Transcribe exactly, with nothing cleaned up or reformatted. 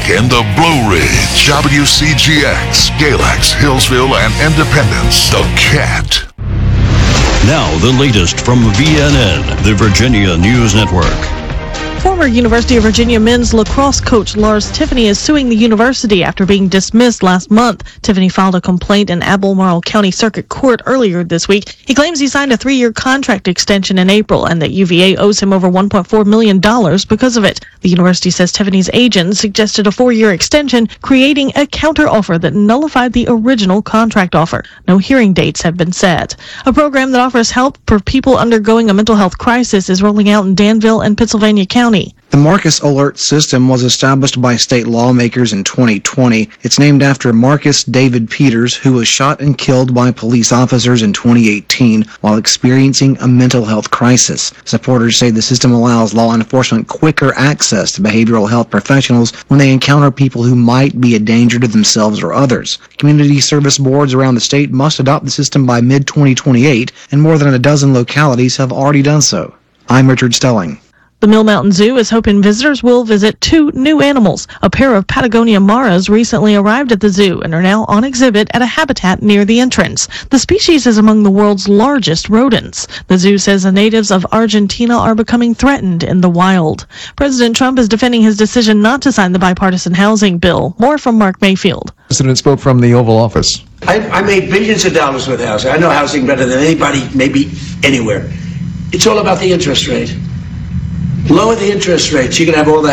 in the Blue Ridge, W C G X, Galax, Hillsville, and Independence, The Cat. Now, the latest from V N N, the Virginia News Network. Former University of Virginia men's lacrosse coach Lars Tiffany is suing the university after being dismissed last month. Tiffany filed a complaint in Albemarle County Circuit Court earlier this week. He claims he signed a three-year contract extension in April and that U V A owes him over one point four million dollars because of it. The university says Tiffany's agent suggested a four-year extension, creating a counteroffer that nullified the original contract offer. No hearing dates have been set. A program that offers help for people undergoing a mental health crisis is rolling out in Danville and Pennsylvania County. The Marcus Alert System was established by state lawmakers in twenty twenty. It's named after Marcus David Peters, who was shot and killed by police officers in twenty eighteen while experiencing a mental health crisis. Supporters say the system allows law enforcement quicker access to behavioral health professionals when they encounter people who might be a danger to themselves or others. Community service boards around the state must adopt the system by mid twenty twenty-eight, and more than a dozen localities have already done so. I'm Richard Stelling. The Mill Mountain Zoo is hoping visitors will visit two new animals. A pair of Patagonia maras recently arrived at the zoo and are now on exhibit at a habitat near the entrance. The species is among the world's largest rodents. The zoo says the natives of Argentina are becoming threatened in the wild. President Trump is defending his decision not to sign the bipartisan housing bill. More from Mark Mayfield. The president spoke from the Oval Office. I, I made billions of dollars with housing. I know housing better than anybody, maybe anywhere. It's all about the interest rate. Lower the interest rates, you can have all the